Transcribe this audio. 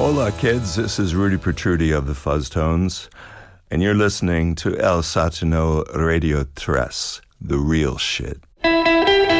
Hola, kids. This is Rudy Protrudi of the Fuzztones, and you're listening to El Satano Radio Tres, the real shit.